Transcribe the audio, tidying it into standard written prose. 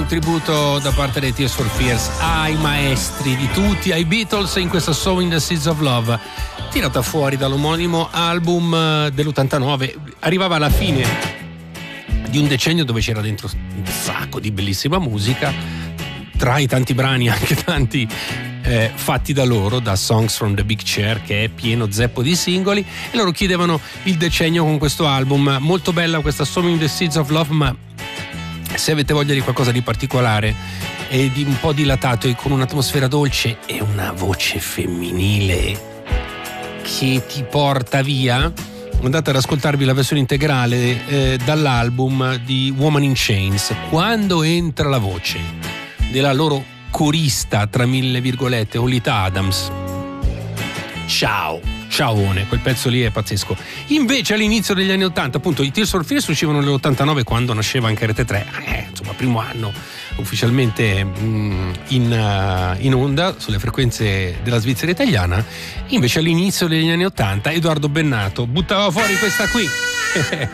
tributo da parte dei Tears for Fears ai maestri di tutti, ai Beatles, in questa Sowing the Seeds of Love, tirata fuori dall'omonimo album dell'89. Arrivava alla fine di un decennio dove c'era dentro un sacco di bellissima musica, tra i tanti brani anche tanti fatti da loro, da Songs from the Big Chair, che è pieno zeppo di singoli, e loro chiudevano il decennio con questo album. Molto bella questa Sowing the Seeds of Love, ma se avete voglia di qualcosa di particolare e di un po' dilatato e con un'atmosfera dolce e una voce femminile che ti porta via, andate ad ascoltarvi la versione integrale dall'album di Woman in Chains. Quando entra la voce della loro corista, tra mille virgolette, Olita Adams, ciaone, quel pezzo lì è pazzesco. Invece all'inizio degli anni 80, appunto, i Tears for Fears uscivano nell'89, quando nasceva anche Rete 3, insomma primo anno ufficialmente in onda sulle frequenze della Svizzera italiana. Invece all'inizio degli anni 80 Edoardo Bennato buttava fuori questa qui